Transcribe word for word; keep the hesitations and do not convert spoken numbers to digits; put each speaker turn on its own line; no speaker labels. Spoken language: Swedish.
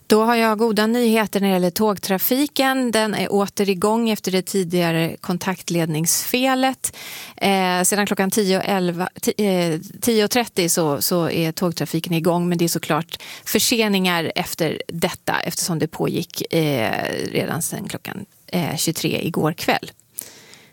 Då har jag goda nyheter när det gäller tågtrafiken. Den är åter igång efter det tidigare kontaktledningsfelet. Eh, sedan klockan tio och trettio så, så är tågtrafiken igång, men det är såklart förseningar efter detta eftersom det pågick eh, redan sedan klockan eh, tjugotre igår kväll.